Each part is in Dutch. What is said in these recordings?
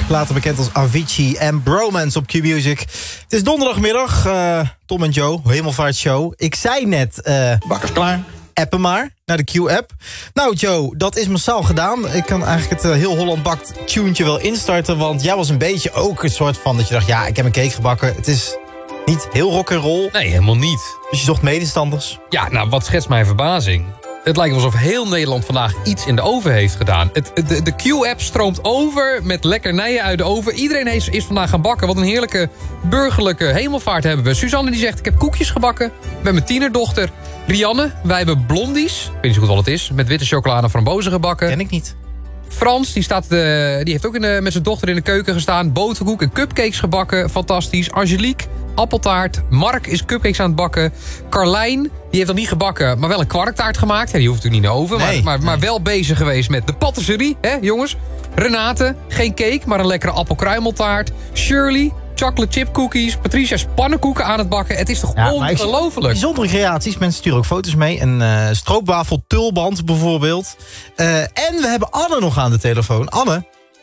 later bekend als Avicii en Bromance op Q-Music. Het is donderdagmiddag, Tom en Joe, Hemelvaartshow. Ik zei net, Bakkers klaar. appen maar naar de Q-app. Nou Joe, dat is massaal gedaan. Ik kan eigenlijk het Heel Holland Bakt tunetje wel instarten, want jij was een beetje ook een soort van dat je dacht, ja, ik heb een cake gebakken. Het is niet heel rock'n'roll. Nee, helemaal niet. Dus je zocht medestanders. Ja, nou, wat schetst mijn verbazing? Het lijkt alsof heel Nederland vandaag iets in de oven heeft gedaan. De Q-app stroomt over met lekkernijen uit de oven. Iedereen is vandaag gaan bakken. Wat een heerlijke burgerlijke hemelvaart hebben we. Suzanne die zegt, ik heb koekjes gebakken met mijn tienerdochter. Rianne, wij hebben blondies. Ik weet niet zo goed wat het is. Met witte chocolade en frambozen gebakken. Ken ik niet. Frans, die heeft ook met zijn dochter in de keuken gestaan. Boterkoek en cupcakes gebakken. Fantastisch. Angelique, appeltaart. Mark is cupcakes aan het bakken. Carlijn, die heeft nog niet gebakken, maar wel een kwarktaart gemaakt. Ja, die hoeft natuurlijk niet in de oven. Nee. Maar wel bezig geweest met de patisserie, hè jongens. Renate, geen cake, maar een lekkere appelkruimeltaart. Shirley, chocolate chip cookies. Patricia, pannenkoeken aan het bakken. Het is toch ongelooflijk. Bijzondere creaties. Mensen sturen ook foto's mee. Een stroopwafel tulband bijvoorbeeld. En we hebben Anne nog aan de telefoon. Anne.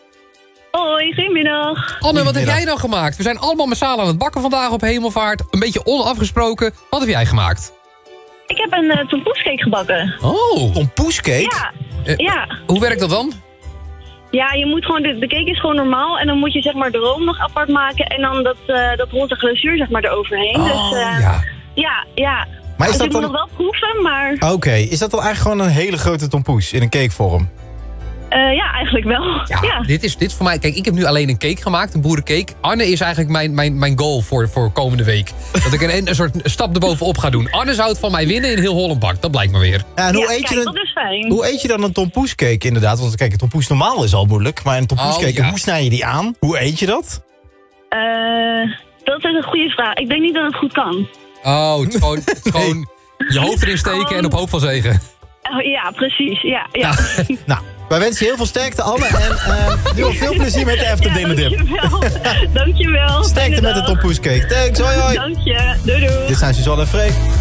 Hoi, goedemiddag. Anne, wat heb jij dan gemaakt? We zijn allemaal massaal aan het bakken vandaag op Hemelvaart. Een beetje onafgesproken. Wat heb jij gemaakt? Ik heb een tompoescake gebakken. Oh, Tompoescake? Ja, ja. Hoe werkt dat dan? Ja, je moet gewoon, de cake is gewoon normaal. En dan moet je zeg maar de room nog apart maken. En dan dat roze glazuur zeg maar eroverheen. Oh, dus ja. Maar is Dus dat ik moet dan... nog wel proeven, maar... Oké, is dat dan eigenlijk gewoon een hele grote tompoes in een cakevorm? Ja, eigenlijk wel. Ja. Dit is voor mij... Kijk, ik heb nu alleen een cake gemaakt, een boerencake. Anne is eigenlijk mijn goal voor komende week. Dat ik een soort stap erbovenop ga doen. Anne zou het van mij winnen in Heel Holland Bakt. Dat blijkt maar weer. Ja, en Dat is fijn. hoe eet je dan een tompoescake inderdaad? Want kijk, een tompoes normaal is al moeilijk. Maar een tompoescake, hoe snij je die aan? Hoe eet je dat? Dat is een goede vraag. Ik denk niet dat het goed kan. Oh, het is gewoon je hoofd erin steken en op hoop van zegen. Ja, precies. Ja. Nou, wij wensen je heel veel sterkte, Anne. En heel veel plezier met de After Dinner Dip. Dankjewel. Sterkte met de tompoescake. Thanks, hoi hoi. Dank je. Doei doei. Dit zijn Suzanne en Freek.